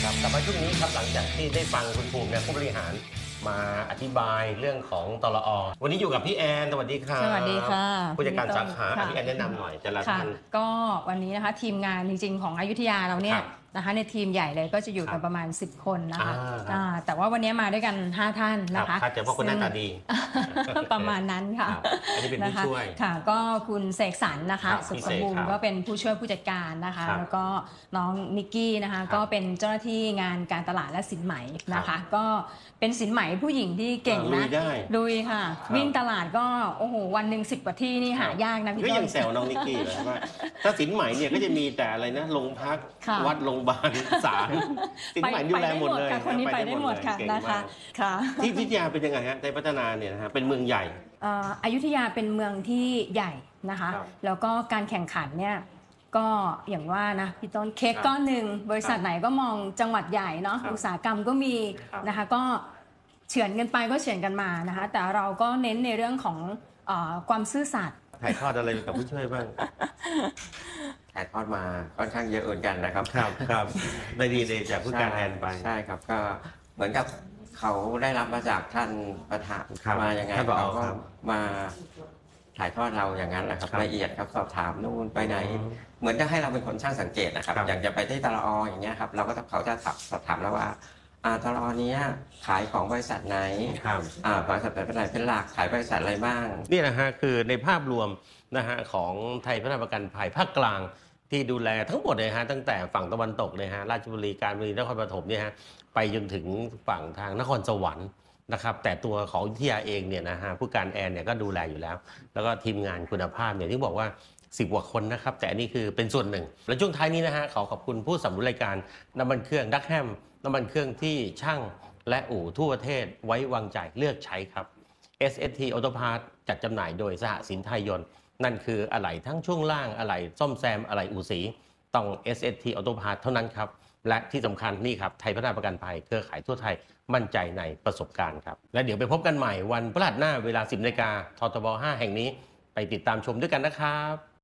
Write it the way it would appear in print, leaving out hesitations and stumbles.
ครับกลับมาช่วงนี้ครับหลังจากที่ได้ฟังคุณภูมิเนี่ยผู้บริหารมาอธิบายเรื่องของตลอวันนี้อยู่กับพี่แอนสวัสดีครับสวัสดีค่ะผู้จัดการสาขาพี่แอนแนะนำหน่อยแต่ละท่านก็วันนี้นะคะทีมงานจริงๆของอยุธยาเราเนี่ยนะคะในทีมใหญ่เลยก็จะอยู่กันประมาณ10คนนะคะแต่ว่าวันนี้มาด้วยกัน5ท่านนะคะเฉพาะคนหน้าตาดีประมาณนั้นค่ะอันนี้เป็นผู้ช่วยค่ะก็คุณเสกสรรนะคะสุขสมบูรณ์ก็เป็นผู้ช่วยผู้จัดการนะคะแล้วก็น้องนิกกี้นะคะก็เป็นเจ้าหน้าที่งานการตลาดและสินไหมนะคะก็เป็นสินไหมผู้หญิงที่เก่งนะลุยค่ะวิ่งตลาดก็โอ้โหวันหนึ่ง10กว่าที่นี่หายากนะพี่ต้นก็ยังแซวน้องนิกกี้เลยว่าถ้าสินไหมเนี่ยก็จะมีแต่อะไรนะโรงพักวัดโรงพยาบาลศาลสินไหมดูแลหมดเลยคนนี้ไปได้หมดค่ะนะคะที่อยุธยาเป็นยังไงฮะในพัฒนาเนี่ยนะฮะเป็นเมืองใหญ่อยุธยาเป็นเมืองที่ใหญ่นะคะแล้วก็การแข่งขันเนี่ยก็อย่างว่านะพี่ต้นเค้กก้อนหนึ่งบริษัทไหนก็มองจังหวัดใหญ่เนาะอุตสาหกรรมก็มีนะคะก็เฉือนกันไปก็เฉือนกันมานะคะแต่เราก็เน้นในเรื่องของความซื่อสัตย์ถ่ายทอดอะไรกับผู้ช่วยบ้างถ่ายทอดมาค่อนข้างเยอะเหมือนกันนะครับครับได้ดีเลยจากผู้การแทนไปใช่ครับก็เหมือนกับเขาได้รับมาจากท่านประธานมาอย่างไงเราก็มาถ่ายทอดเราอย่างนั้นแหละครับละเอียดครับสอบถามนู่นไปไหนเหมือนจะให้เราเป็นคนช่างสังเกตนะครับอย่างจะไปที่ตลออย่างเงี้ยครับเราก็เขาจะสอบถามเราว่าตลอนี้ขายของบริษัทไหนบริษัทไหนเป็นหลักขายบริษัทอะไรบ้างนี่นะฮะคือในภาพรวมนะฮะของไทยพัฒนาประกันภัยภาคกลางที่ดูแลทั้งหมดเลยฮะตั้งแต่ฝั่งตะวันตกเลยฮะราชบุรีกาญจนบุรีนครปฐมเนี่ยฮะไปจนถึงฝั่งทางนครสวรรค์นะครับแต่ตัวของอยุธยาเองเนี่ยนะฮะผู้การแอนเนี่ยก็ดูแลอยู่แล้วแล้วก็ทีมงานคุณภาพเนี่ยที่บอกว่า10กว่าคนนะครับแต่อันนี้คือเป็นส่วนหนึ่งและช่วงท้ายนี้นะฮะขอบคุณผู้สนับสนุนรายการน้ำมันเครื่องดักแฮมน้ำมันเครื่องที่ช่างและอู่ทั่วประเทศไว้วางใจเลือกใช้ครับ SST Auto Parts จัดจำหน่ายโดยสหสินไทยยนต์นั่นคืออะไหล่ทั้งช่วงล่างอะไหล่ซ่อมแซมอะไหล่อู่สีต้อง SST Auto Parts เท่านั้นครับและที่สำคัญนี่ครับไทยพัฒนาประกันภัยเครือข่ายทั่วไทยมั่นใจในประสบการณ์ครับและเดี๋ยวไปพบกันใหม่วันพฤหัสหน้าเวลา 10 นาฬิกาททบ 5 แห่งนี้ไปติดตามชมด้วยกันนะครับ